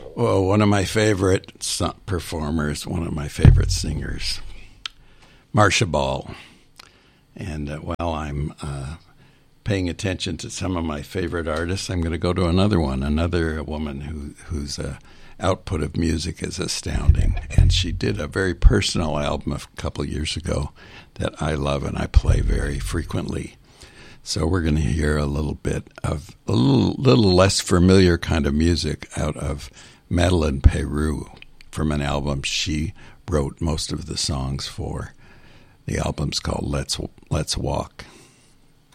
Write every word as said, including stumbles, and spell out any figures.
Well, one of my favorite performers, one of my favorite singers, Marcia Ball. And uh, while I'm uh, paying attention to some of my favorite artists, I'm going to go to another one, another woman who whose uh, output of music is astounding. And she did a very personal album a couple of years ago that I love and I play very frequently. So we're going to hear a little bit of a little, little less familiar kind of music out of Madeleine Peyroux from an album she wrote most of the songs for. The album's called Let's Let's Walk.